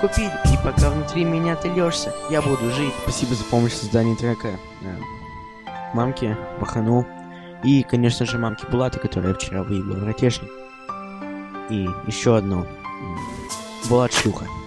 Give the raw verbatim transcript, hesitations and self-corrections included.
купить, и пока внутри меня ты лёшься, я буду жить. Спасибо за помощь в создании трека. Мамке, Пахану и, конечно же, мамке Булата, которая вчера выиграла в ракешник. И еще одно. Булат шлюха.